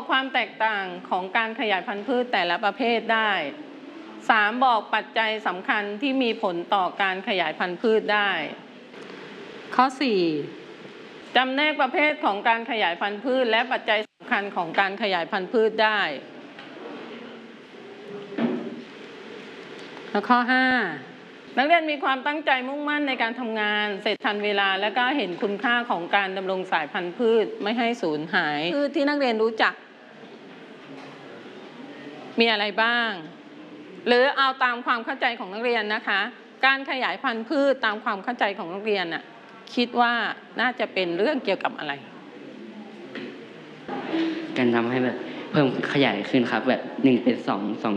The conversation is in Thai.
ความแตกต่างของการขยายพันธุ์พืชแต่ละประเภทได้ 3. บอกปัจจัยสำคัญที่มีผลต่อการขยายพันธุ์พืชได้ ข้อ 4. จำแนกประเภทของการขยายพันธุ์พืชและปัจจัยสำคัญของการขยายพันธุ์พืชได้ แล้วข้อ 5. นักเรียนมีความตั้งใจมุ่งมั่นในการทำงานเสร็จทันเวลาและก็เห็นคุณค่าของการดำรงสายพันธุ์พืชไม่ให้สูญหายพืชที่นักเรียนรู้จักมีอะไรบ้างหรือเอาตามความเข้าใจของนักเรียนนะคะการขยายพันธุ์พืชตามความเข้าใจของนักเรียนน่ะคิดว่าน่าจะเป็นเรื่องเกี่ยวกับอะไรการทำให้แบบเพิ่มขยายขึ้นครับแบบ1 เป็น 2